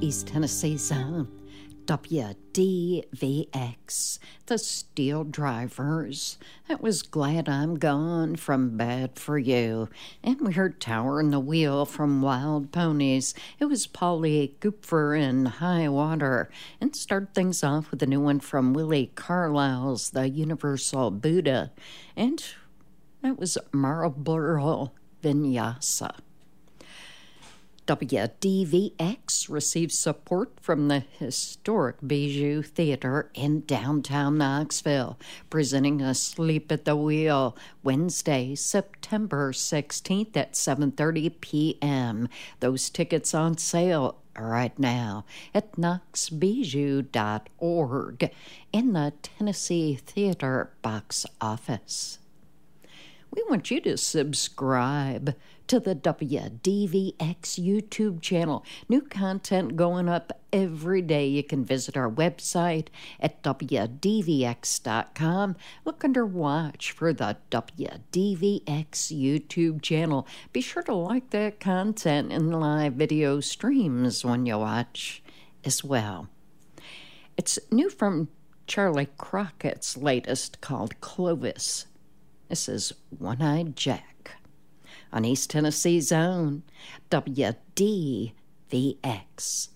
East Tennessee Zone, WDVX, the Steel Drivers. That was Glad I'm Gone from Bad For You. And we heard Tower in the Wheel from Wild Ponies. It was Polly Kupfer in High Water. And start things off with a new one from Willie Carlisle's The Universal Buddha. And that was Marlboro Vinyasa. WDVX receives support from the historic Bijou Theater in downtown Knoxville, presenting Asleep at the Wheel Wednesday, September 16th at 7:30 p.m. Those tickets on sale right now at knoxbijou.org in the Tennessee Theater box office. We want you to subscribe to the WDVX YouTube channel. New content going up every day. You can visit our website at WDVX.com. Look under Watch for the WDVX YouTube channel. Be sure to like that content and live video streams when you watch as well. It's new from Charlie Crockett's latest called Clovis. This is One-Eyed Jack on East Tennessee Zone, WDVX.